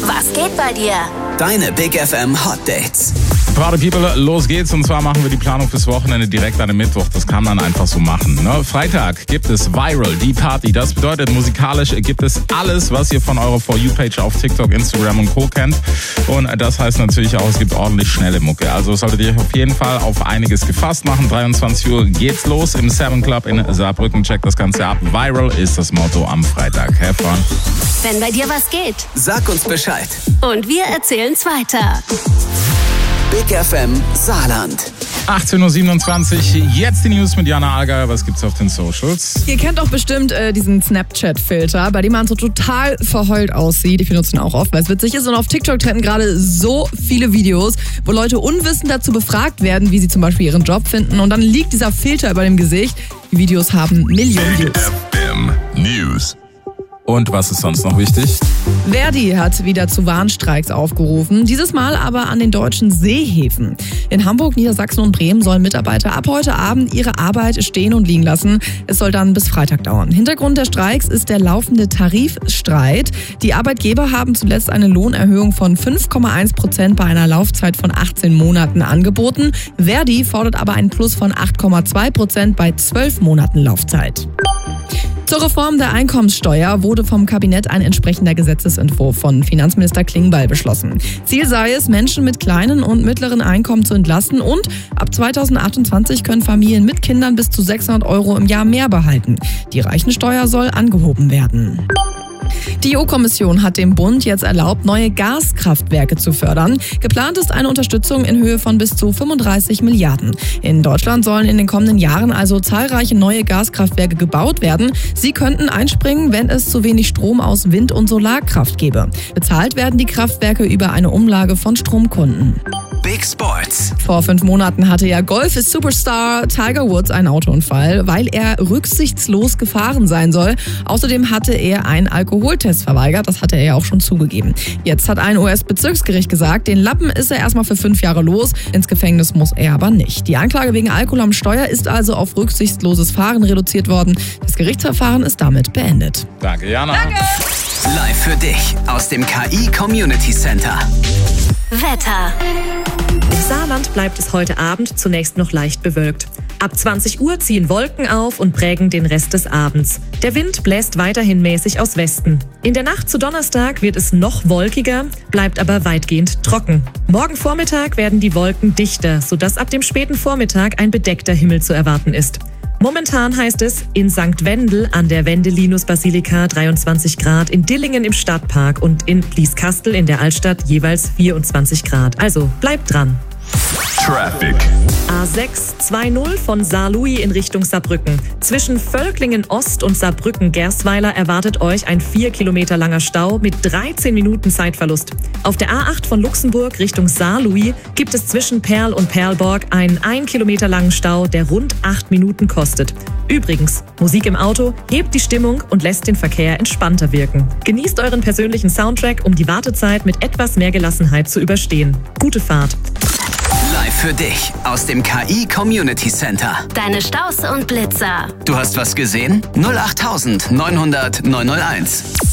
Was geht bei dir? Deine Big FM Hot Dates. Party People, los geht's. Und zwar machen wir die Planung fürs Wochenende direkt an dem Mittwoch. Das kann man einfach so machen. Ne? Freitag gibt es Viral, die Party. Das bedeutet, musikalisch gibt es alles, was ihr von eurer For You-Page auf TikTok, Instagram und Co. kennt. Und das heißt natürlich auch, es gibt ordentlich schnelle Mucke. Also solltet ihr euch auf jeden Fall auf einiges gefasst machen. 23 Uhr geht's los im 7 Club in Saarbrücken. Checkt das Ganze ab. Viral ist das Motto am Freitag. Have fun. Wenn bei dir was geht. Sag uns Bescheid. Und wir erzählen's weiter. Big FM Saarland. 18.27 Uhr, jetzt die News mit Jana Allgeier. Was gibt's auf den Socials? Ihr kennt doch bestimmt diesen Snapchat-Filter, bei dem man so total verheult aussieht. Ich benutze ihn auch oft, weil es witzig ist. Und auf TikTok trenden gerade so viele Videos, wo Leute unwissend dazu befragt werden, wie sie zum Beispiel ihren Job finden. Und dann liegt dieser Filter über dem Gesicht. Die Videos haben Millionen Views. FM News. Und was ist sonst noch wichtig? Verdi hat wieder zu Warnstreiks aufgerufen, dieses Mal aber an den deutschen Seehäfen. In Hamburg, Niedersachsen und Bremen sollen Mitarbeiter ab heute Abend ihre Arbeit stehen und liegen lassen. Es soll dann bis Freitag dauern. Hintergrund der Streiks ist der laufende Tarifstreit. Die Arbeitgeber haben zuletzt eine Lohnerhöhung von 5,1% bei einer Laufzeit von 18 Monaten angeboten. Verdi fordert aber einen Plus von 8,2% bei 12 Monaten Laufzeit. Zur Reform der Einkommenssteuer wurde vom Kabinett ein entsprechender Gesetzesentwurf von Finanzminister Klingbeil beschlossen. Ziel sei es, Menschen mit kleinen und mittleren Einkommen zu entlasten und ab 2028 können Familien mit Kindern bis zu 600 € im Jahr mehr behalten. Die Reichensteuer soll angehoben werden. Die EU-Kommission hat dem Bund jetzt erlaubt, neue Gaskraftwerke zu fördern. Geplant ist eine Unterstützung in Höhe von bis zu 35 Milliarden. In Deutschland sollen in den kommenden Jahren also zahlreiche neue Gaskraftwerke gebaut werden. Sie könnten einspringen, wenn es zu wenig Strom aus Wind- und Solarkraft gäbe. Bezahlt werden die Kraftwerke über eine Umlage von Stromkunden. Big Sports. Vor 5 Monaten hatte ja Golf-Superstar Tiger Woods einen Autounfall, weil er rücksichtslos gefahren sein soll. Außerdem hatte er einen Alkoholtest verweigert, das hatte er ja auch schon zugegeben. Jetzt hat ein US-Bezirksgericht gesagt, den Lappen ist er erstmal für 5 Jahre los, ins Gefängnis muss er aber nicht. Die Anklage wegen Alkohol am Steuer ist also auf rücksichtsloses Fahren reduziert worden. Das Gerichtsverfahren ist damit beendet. Danke, Jana. Danke. Live für dich aus dem KI Community Center. Wetter. Im Saarland bleibt es heute Abend zunächst noch leicht bewölkt. Ab 20 Uhr ziehen Wolken auf und prägen den Rest des Abends. Der Wind bläst weiterhin mäßig aus Westen. In der Nacht zu Donnerstag wird es noch wolkiger, bleibt aber weitgehend trocken. Morgen Vormittag werden die Wolken dichter, sodass ab dem späten Vormittag ein bedeckter Himmel zu erwarten ist. Momentan heißt es in St. Wendel an der Wendelinus-Basilika 23 Grad, in Dillingen im Stadtpark und in Blieskastel in der Altstadt jeweils 24 Grad. Also bleibt dran. Traffic. A6 2.0 von Saarlouis in Richtung Saarbrücken. Zwischen Völklingen Ost und Saarbrücken-Gersweiler erwartet euch ein 4 Kilometer langer Stau mit 13 Minuten Zeitverlust. Auf der A8 von Luxemburg Richtung Saarlouis gibt es zwischen Perl und Perlborg einen 1 Kilometer langen Stau, der rund 8 Minuten kostet. Übrigens, Musik im Auto hebt die Stimmung und lässt den Verkehr entspannter wirken. Genießt euren persönlichen Soundtrack, um die Wartezeit mit etwas mehr Gelassenheit zu überstehen. Gute Fahrt. Live für dich aus dem KI Community Center. Deine Staus und Blitzer. Du hast was gesehen? 08900 901.